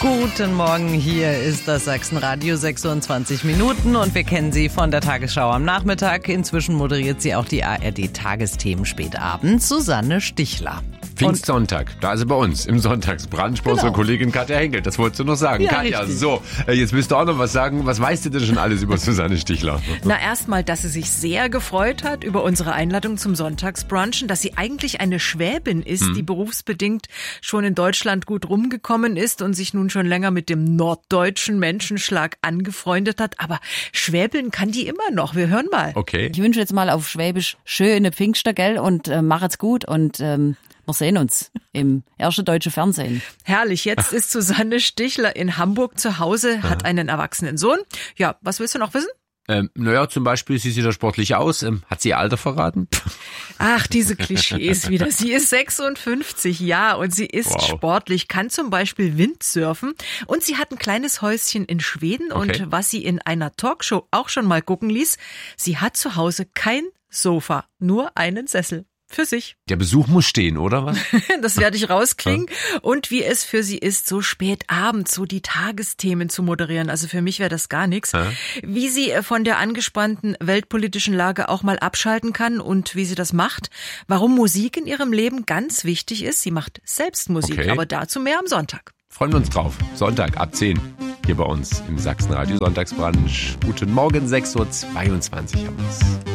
Guten Morgen, hier ist das Sachsenradio, 26 Minuten und wir kennen sie von der Tagesschau am Nachmittag. Inzwischen moderiert sie auch die ARD-Tagesthemen spät abends, Susanne Stichler. Pfingstsonntag, da ist sie bei uns im Sonntagsbrunch bei unserer Kollegin Katja Henkel. Das wolltest du noch sagen. Ja, Katja, richtig. so, jetzt willst du auch noch was sagen. Was weißt du denn schon alles über Susanne Stichler? Na, erstmal, dass sie sich sehr gefreut hat über unsere Einladung zum Sonntagsbrunchen, dass sie eigentlich eine Schwäbin ist, die berufsbedingt schon in Deutschland gut rumgekommen ist und sich nun schon länger mit dem norddeutschen Menschenschlag angefreundet hat. Aber schwäbeln kann die immer noch. Wir hören mal. Okay. Ich wünsche jetzt mal auf Schwäbisch schöne Pfingster, gell? Und machet's gut und wir sehen uns im ersten deutschen Fernsehen. Herrlich, jetzt ist Susanne Stichler in Hamburg zu Hause, hat einen erwachsenen Sohn. Ja, was willst du noch wissen? Naja, zum Beispiel, sie sieht ja sportlich aus. Hat sie ihr Alter verraten? Ach, diese Klischees wieder. Sie ist 56, ja, und sie ist sportlich, kann zum Beispiel Windsurfen und sie hat ein kleines Häuschen in Schweden Okay. und was sie in einer Talkshow auch schon mal gucken ließ, sie hat zu Hause kein Sofa, nur einen Sessel. Für sich. Der Besuch muss stehen, oder was? Das werde ich rauskriegen. Und wie es für sie ist, so spät abends so die Tagesthemen zu moderieren. Also für mich wäre das gar nichts. Wie sie von der angespannten weltpolitischen Lage auch mal abschalten kann und wie sie das macht. Warum Musik in ihrem Leben ganz wichtig ist. Sie macht selbst Musik, Okay. aber dazu mehr am Sonntag. Freuen wir uns drauf. Sonntag ab 10 hier bei uns im Sachsenradio Sonntagsbrunch. Guten Morgen, 6.22 Uhr haben wir's.